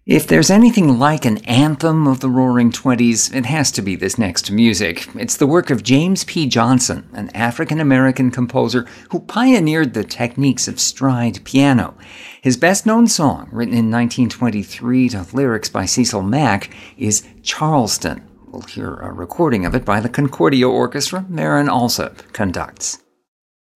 If there's anything like an anthem of the Roaring Twenties, it has to be this next music. It's the work of James P. Johnson, an African-American composer who pioneered the techniques of stride piano. His best-known song, written in 1923 to lyrics by Cecil Mack, is Charleston. We'll hear a recording of it by the Concordia Orchestra. Marin Alsop conducts.